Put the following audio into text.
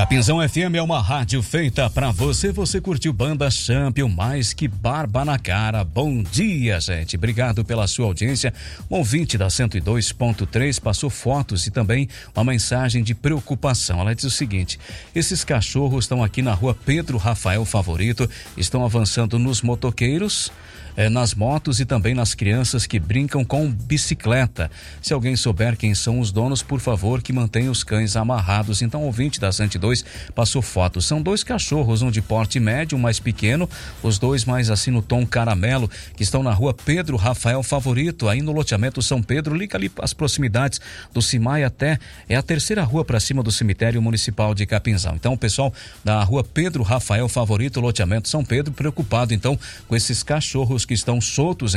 Capinzão FM é uma rádio feita pra você. Você curtiu Banda Champion, mais que barba na cara. Bom dia, gente. Obrigado pela sua audiência. Um ouvinte da 102.3 passou fotos e também uma mensagem de preocupação. Ela diz o seguinte: esses cachorros estão aqui na rua Pedro Rafael Favorito, estão avançando nos motoqueiros, nas motos e também nas crianças que brincam com bicicleta. Se alguém souber quem são os donos, por favor, que mantenha os cães amarrados. Então, o ouvinte da 102 passou fotos. São dois cachorros, um de porte médio, um mais pequeno, os dois mais assim no tom caramelo, que estão na rua Pedro Rafael Favorito, aí no loteamento São Pedro, liga ali as proximidades do Cimai até, é a terceira rua para cima do cemitério municipal de Capinzão. Então, o pessoal da rua Pedro Rafael Favorito, loteamento São Pedro, preocupado então com esses cachorros que estão soltos